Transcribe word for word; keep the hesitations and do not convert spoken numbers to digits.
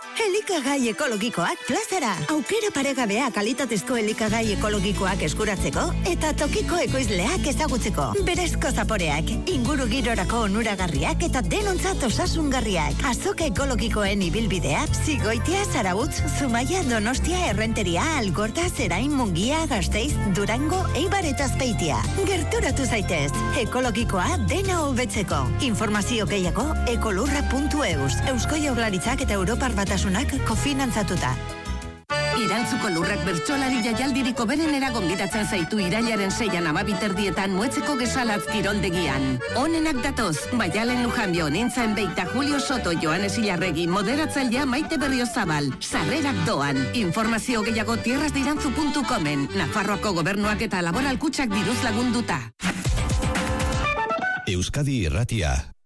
Elikagai ekologikoak plazara. Aukera paregabea kalitatezko elikagai ekologikoak eskuratzeko eta tokiko ekoizleak ezagutzeko. Berezko zaporeak, inguru girorako onuragarriak eta denontzat osasungarriak. Azoka ekologikoen ibilbidea, Zigoitia, Zarautz, Zumaia, Donostia, Errenteria, Algorta, Zerain, Mungia, Gasteiz, Durango, Eibar eta Azpeitia. Gerturatu zaitez, ekologikoa dena hobetzeko. Informazio gehiago ekolurra puntu eus. Eusko Jaurlaritzak eta Europar Batasunak kofinantzatuta. Irantzuko lurrak bertsolari jaialdiriko berenera gonbidatzen zaitu irailaren seian amabiterdietan Muetzeko Gesalaz kiroldegian. Honenak datoz, Baialen Lujanbio, Nintzen Beita, Julio Soto, Joanes Ilarregi, moderatzailea Maite Berriozabal. Sarrerak doan. Informazio gehiago tierrasdirantzu puntu comen. Nafarroako gobernuak eta laboral kutxak diruz lagunduta. Euskadi Irratia.